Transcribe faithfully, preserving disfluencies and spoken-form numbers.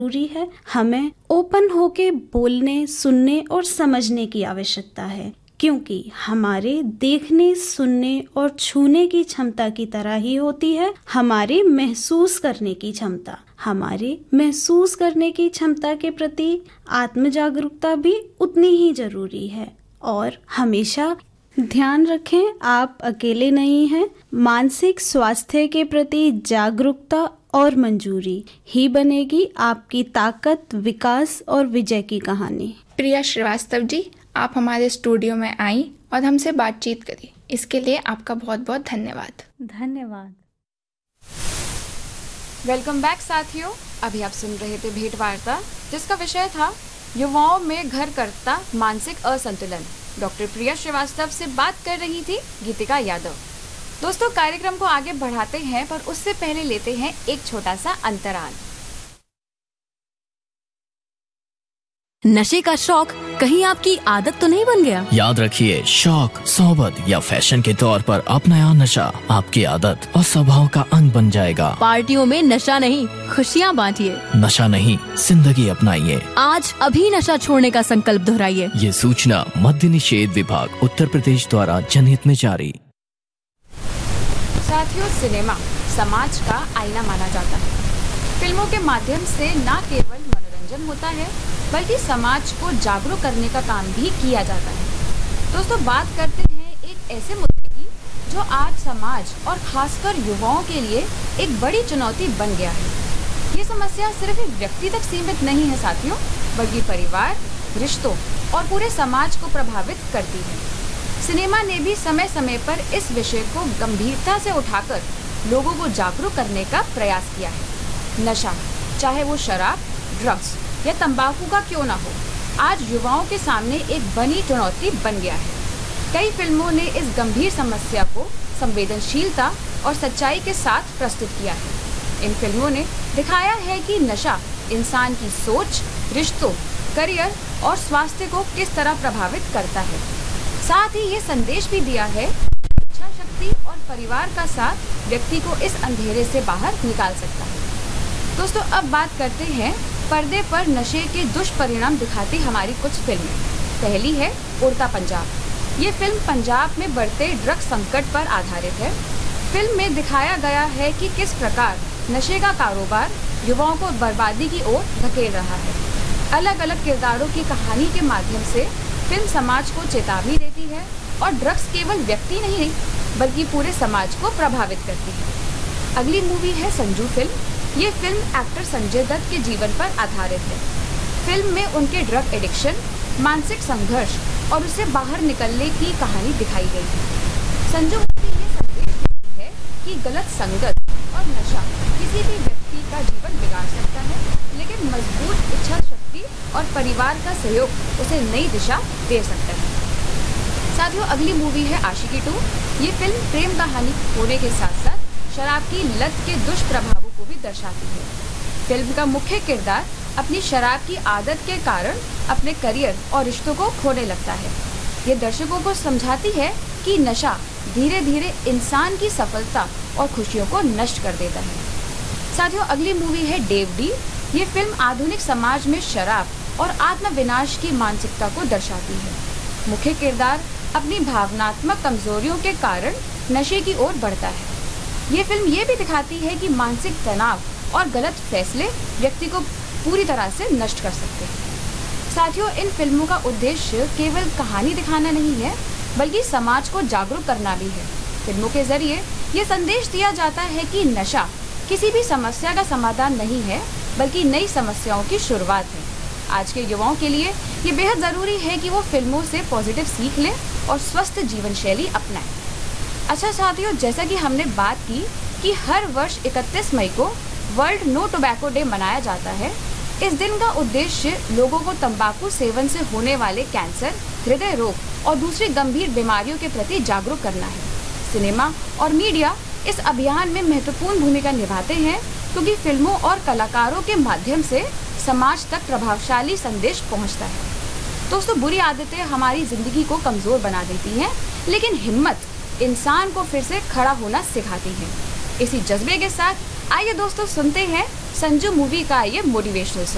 जरूरी है। हमें ओपन होके बोलने, सुनने और समझने की आवश्यकता है, क्योंकि हमारे देखने, सुनने और छूने की क्षमता की तरह ही होती है हमारे महसूस करने की क्षमता। हमारे महसूस करने की क्षमता के प्रति आत्म जागरूकता भी उतनी ही जरूरी है। और हमेशा ध्यान रखें, आप अकेले नहीं हैं। मानसिक स्वास्थ्य के प्रति जागरूकता और मंजूरी ही बनेगी आपकी ताकत, विकास और विजय की कहानी। प्रिया श्रीवास्तव जी, आप हमारे स्टूडियो में आई और हमसे बातचीत करी, इसके लिए आपका बहुत बहुत धन्यवाद। धन्यवाद। वेलकम बैक साथियों, अभी आप सुन रहे थे भेंट वार्ता, जिसका विषय था युवाओं में घर करता मानसिक असंतुलन। डॉक्टर प्रिया श्रीवास्तव से बात कर रही थी गीतिका यादव। दोस्तों, कार्यक्रम को आगे बढ़ाते हैं, पर उससे पहले लेते हैं एक छोटा सा अंतराल। नशे का शौक कहीं आपकी आदत तो नहीं बन गया? याद रखिए, शौक, सोबत या फैशन के तौर पर अपनाया नशा आपकी आदत और स्वभाव का अंग बन जाएगा। पार्टियों में नशा नहीं, खुशियाँ बांटिए। नशा नहीं, जिंदगी अपनाइए। आज अभी नशा छोड़ने का संकल्प दोहराइए। ये सूचना मद्य निषेध विभाग उत्तर प्रदेश द्वारा जनहित में जारी। साथियों, सिनेमा समाज का आईना माना जाता है। फिल्मों के माध्यम से न केवल मनोरंजन होता है, बल्कि समाज को जागरूक करने का काम भी किया जाता है। दोस्तों, बात करते हैं एक ऐसे मुद्दे की जो आज समाज और खासकर युवाओं के लिए एक बड़ी चुनौती बन गया है। ये समस्या सिर्फ एक व्यक्ति तक सीमित नहीं है साथियों, बल्कि परिवार, रिश्तों और पूरे समाज को प्रभावित करती है। सिनेमा ने भी समय समय पर इस विषय को गंभीरता से उठाकर लोगों को जागरूक करने का प्रयास किया है। नशा, चाहे वो शराब, ड्रग्स या तंबाकू का क्यों ना हो, आज युवाओं के सामने एक बड़ी चुनौती बन गया है। कई फिल्मों ने इस गंभीर समस्या को संवेदनशीलता और सच्चाई के साथ प्रस्तुत किया है। इन फिल्मों ने दिखाया है कि नशा इंसान की सोच, रिश्तों, करियर और स्वास्थ्य को किस तरह प्रभावित करता है। साथ ही ये संदेश भी दिया है कि इच्छा शक्ति और परिवार का साथ व्यक्ति को इस अंधेरे से बाहर निकाल सकता है। दोस्तों, अब बात करते हैं पर्दे पर नशे के दुष्परिणाम दिखाती हमारी कुछ फिल्में। पहली है उड़ता पंजाब। ये फिल्म पंजाब में बढ़ते ड्रग्स संकट पर आधारित है। फिल्म में दिखाया गया है कि किस प्रकार नशे का कारोबार युवाओं को बर्बादी की ओर धकेल रहा है। अलग अलग किरदारों की कहानी के माध्यम से फिल्म समाज को चेतावनी देती है और ड्रग्स केवल व्यक्ति नहीं बल्कि पूरे समाज को प्रभावित करती है। अगली मूवी है संजू फिल्म। ये फिल्म एक्टर संजय दत्त के जीवन पर आधारित है। फिल्म में उनके ड्रग एडिक्शन, मानसिक संघर्ष और उससे बाहर निकलने की कहानी दिखाई गई है। संजू मूवी ये संदेश देती है कि गलत संगत और नशा किसी भी व्यक्ति का जीवन बिगाड़ सकता है, लेकिन मजबूत इच्छा शक्ति और परिवार का सहयोग उसे नई दिशा दे सकता है। साथियों, अगली मूवी है आशिकी टू। ये फिल्म प्रेम कहानी होने के साथ साथ शराब की लत के दुष्प्रभावों को भी दर्शाती है। फिल्म का मुख्य किरदार अपनी शराब की आदत के कारण अपने करियर और रिश्तों को खोने लगता है। ये दर्शकों को समझाती है कि नशा धीरे धीरे इंसान की सफलता और खुशियों को नष्ट कर देता है। साथियों, अगली मूवी है डेव डी। ये फिल्म आधुनिक समाज में शराब और आत्मविनाश की मानसिकता को दर्शाती है। मुख्य किरदार अपनी भावनात्मक कमजोरियों के कारण नशे की ओर बढ़ता है। ये फिल्म ये भी दिखाती है कि मानसिक तनाव और गलत फैसले व्यक्ति को पूरी तरह से नष्ट कर सकते हैं। साथियों, इन फिल्मों का उद्देश्य केवल कहानी दिखाना नहीं है, बल्कि समाज को जागरूक करना भी है। फिल्मों के जरिए ये संदेश दिया जाता है कि नशा किसी भी समस्या का समाधान नहीं है, बल्कि नई समस्याओं की शुरुआत है। आज के युवाओं के लिए ये बेहद ज़रूरी है कि वो फिल्मों से पॉजिटिव सीख लें और स्वस्थ जीवन शैली अपनाएं। अच्छा साथियों, जैसा कि हमने बात की कि हर वर्ष इकतीस मई को वर्ल्ड नो टोबैको डे मनाया जाता है। इस दिन का उद्देश्य लोगों को तंबाकू सेवन से होने वाले कैंसर, हृदय रोग और दूसरी गंभीर बीमारियों के प्रति जागरूक करना है। सिनेमा और मीडिया इस अभियान में महत्वपूर्ण भूमिका निभाते हैं, क्योंकि फिल्मों और कलाकारों के माध्यम से समाज तक प्रभावशाली संदेश पहुंचता है। दोस्तों, बुरी आदतें हमारी जिंदगी को कमजोर बना देती हैं, लेकिन हिम्मत इंसान को फिर से खड़ा होना सिखाती है। इसी जज्बे के साथ आइए दोस्तों सुनते हैं संजू मूवी का ये मोटिवेशनल सॉन्ग।